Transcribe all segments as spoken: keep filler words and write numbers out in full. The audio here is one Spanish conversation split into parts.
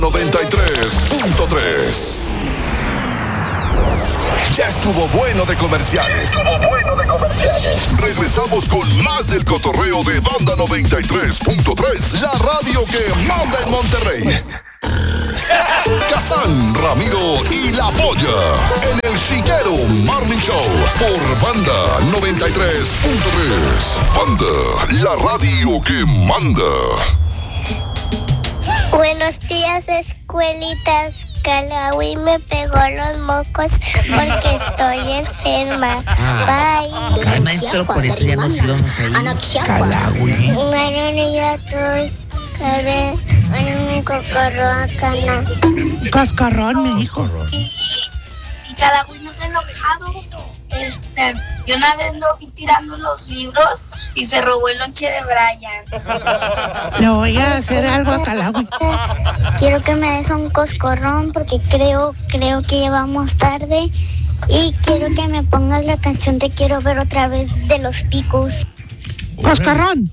noventa y tres punto tres. Ya estuvo bueno de comerciales. Estuvo bueno de comerciales. Regresamos con más del cotorreo de Banda noventa y tres punto tres, la radio que manda en Monterrey. Kazán, Ramiro y La Polla en el Chiquero Morning Show por Banda noventa y tres punto tres. Banda, la radio que manda. Buenos días, escuelitas. Calawi me pegó los mocos porque estoy enferma. Bye. Ay, maestro, por eso ya nos íbamos a ir. Calawi. Bueno, ya estoy. Cadê? Bueno, mi cocorroacana. Cascarrón, me dijo. Y Calawi no se ha enojado. Este, yo una vez lo vi tirando los libros y se robó el lonche de Brian. Le voy a hacer algo a Calawi. Quiero que me des un coscorrón porque creo, creo que ya vamos tarde. Y quiero que me pongas la canción Te quiero ver otra vez de Los Picos. Cascarrón.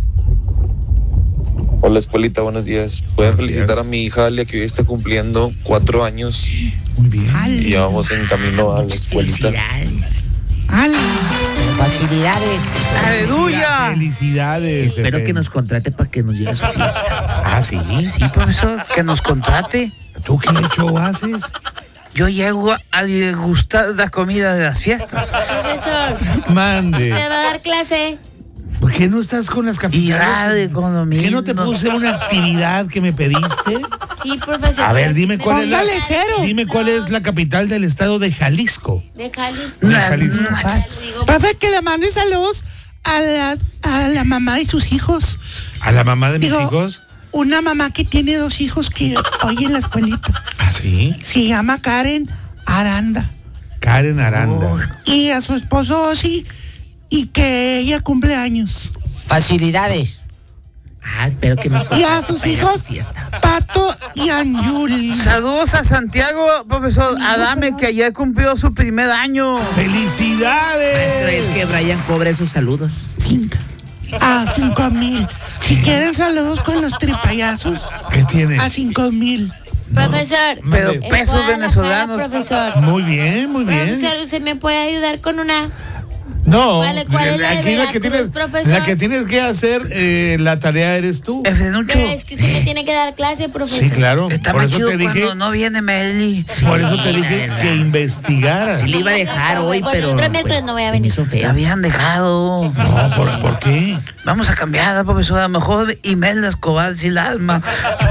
Hola, escuelita, buenos días. Pueden felicitar a mi hija Alia, que hoy está cumpliendo cuatro años. Muy bien. Y ya vamos en camino a la escuelita. Felicidades. Ala. Facilidades. ¡Aleluya! Felicidades. Espero que nos contrate para que nos lleve a su fiesta. Ah, sí. Sí, profesor, que nos contrate. ¿Tú qué show haces? Yo llego a degustar la comida de las fiestas. Profesor, Mande. ¿me va a dar clase? ¿Por qué no estás con las Y capitales? de economía. ¿Qué no te puse una actividad que me pediste? Sí, profesor. A ver, dime cuál es la, Póngale cero. dime cuál es la capital del estado de Jalisco. De Jalisco. De Jalisco. Digo, Profe, que le mande saludos a la, a la mamá y sus hijos. ¿A la mamá de mis Digo, hijos? Una mamá que tiene dos hijos que oye en la escuelita. ¿Ah, sí? Se llama Karen Aranda. Karen Aranda. Y a su esposo Osi, y que ella cumple años. Facilidades. Ah, espero que nos Y a sus hijos, Pato y Anjuli. Saludos a Santiago, profesor Adame, que ayer cumplió su primer año. ¡Felicidades! Es que Brian cobra esos saludos. Cinco. A cinco mil. Si quieren saludos con los tripayazos. ¿Qué tiene? A cinco mil. Profesor. Pero en pesos Guadalajara, venezolanos. Profesor. Muy bien, muy bien. Profesor, ¿usted me puede ayudar con una? No, Vale, ¿cuál es la de aquí la que, Veracruz, tienes, profesor? la que tienes que hacer eh, la tarea eres tú. Pero es que usted me tiene que dar clase, profesor. Sí, claro. Está Por más eso chido te dije, cuando no viene Meli. por eso te dije que investigaras. Sí le iba a dejar hoy, Bueno, pero el otro miércoles pues, no voy a se me venir. hizo La feo. habían dejado. No, ¿por, ¿por qué? Vamos a cambiar, profesor. A lo mejor Imelda Escobar sin el alma.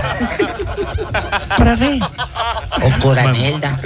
Profe, O Coranelda.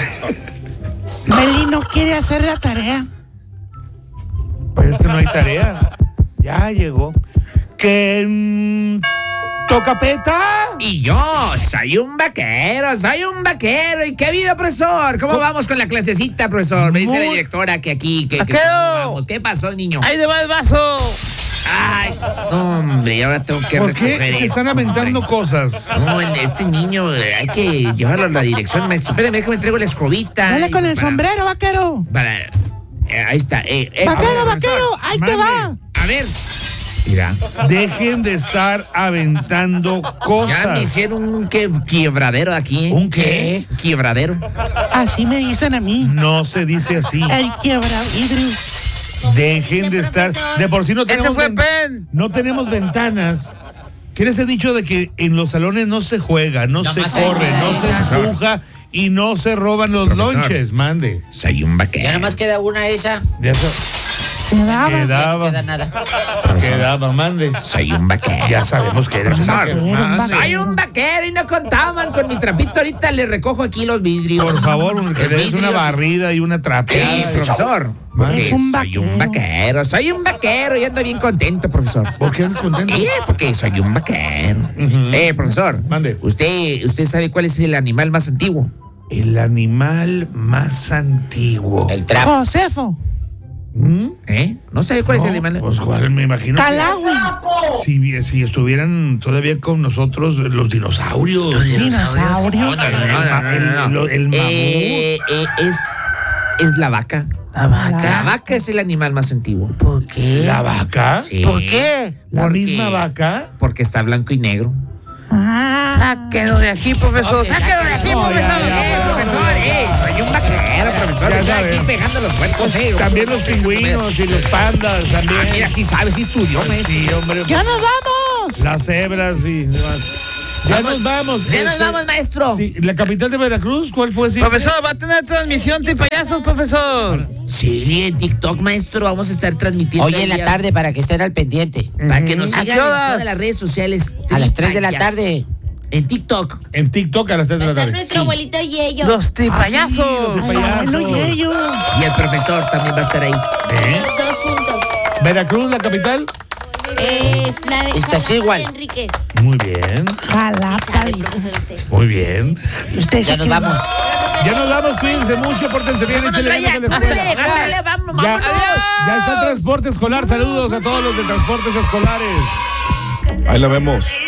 Meli no quiere hacer la tarea. Pero es que no hay tarea. Ya llegó. Que mm, toca peta. Y yo soy un vaquero, soy un vaquero. ¿Y qué vida, profesor? ¿Cómo vamos con la clasecita, profesor? Me dice la Muy- directora que aquí, que, que ¡Vaquero! ¿cómo vamos? ¿Qué pasó, niño? ¡Ahí le va el vaso! Ay, no, hombre, y ahora tengo que ¿Por recoger qué se eso, están aventando hombre. cosas? No, este niño eh, hay que llevarlo a la dirección, maestro. Espérame, déjame traigo la escobita. Dale con y el para- sombrero, vaquero. Para, eh, ahí está. Eh, eh, Vaquero, a ver, vaquero, profesor, ahí te va. Mande. A ver. Mira. Dejen de estar aventando Ya me cosas. hicieron un que, quiebradero aquí. ¿eh? ¿Un qué? Quiebradero. Así me dicen a mí. No se dice así. El quiebra vidrio. Dejen de estar. De por sí no ¡Ese tenemos, fue ven- Pen! no tenemos ventanas. ¿Qué les he dicho de que en los salones no se juega, no se Nomás hay corre, no se mesas. empuja y no se roban los Profesor. lonches? Mande. Soy un vaquero. Ya nomás queda una esa. Ya se Quedaba. Ya no quedaba. queda nada. Quedaba, mande. Soy un vaquero. Ya sabemos que eres un vaquero. Era un Mande. Soy un vaquero y no contaban con mi trapito. Ahorita le recojo aquí los vidrios. Por favor, que Los le des una vidrios. barrida y una trapeada. Sí, profesor. Mande. Es un Soy un vaquero. vaquero, soy un vaquero y ando bien contento, profesor. ¿Por qué andas contento? Eh, porque soy un vaquero. Ujú. Eh, profesor. Mande. ¿Usted, ¿Usted sabe cuál es el animal más antiguo? El animal más antiguo. El trapo. Josefo. ¿Mm? ¿Eh? ¿No sabe cuál es el No, animal? pues cuál, me imagino. que- Calawi. Si, si estuvieran todavía con nosotros los dinosaurios. Dinosaurio. No, no, no, no, El- no, no. el- el mamut. Eh, eh, es, es la vaca. ¿La vaca? La vaca es el animal más antiguo. ¿Por qué? ¿La vaca? Sí. ¿Por qué? ¿La Porque- misma vaca? Porque está blanco y negro. Ah. Sáquelo de aquí, profesor. Sáquelo de aquí, No, ya, profesor. ya, Eh, profesor, eh, soy un vaquero, profesor. Ya Estoy sabe. aquí pegando los cuerpos, eh. También los pingüinos y los pandas Ah, también. mira, sí sabe, sí estudió, maestro. Sí, hombre. ¡Ya nos vamos! Las cebras y demás. Ya Vamos. nos vamos. Ya nos Este, vamos, maestro. sí, la capital de Veracruz, ¿cuál fue? Sí? Profesor, va a tener transmisión de payasos, profesor. Sí, en TikTok, maestro, vamos a estar transmitiendo. Hoy en la el día- tarde para que estén al pendiente. Para que nos ¿A sigan qué en horas? todas las redes sociales. A las tres de la Tripayas. tarde. En TikTok. En TikTok a las tres de la Está tarde. nuestro abuelito y ellos. Los tripayasos. los tripayasos. Bueno, y ellos. Y el profesor también va a estar ahí. ¿Eh? Los dos juntos. Veracruz, la capital. Es la de Estás Jalapa igual. de Enríquez. Muy bien, Jalapa. Sabe, profesor, usted. muy bien. Usted Ya se nos quedó. vamos. Ya nos vamos, cuídense mucho, pórtense bien, Vámonos, échenle ganas a la Brian. escuela. Ándale, ándale, vámonos, Ya, vámonos. ya está el transporte escolar. Saludos a todos los de transportes escolares. Ahí la vemos.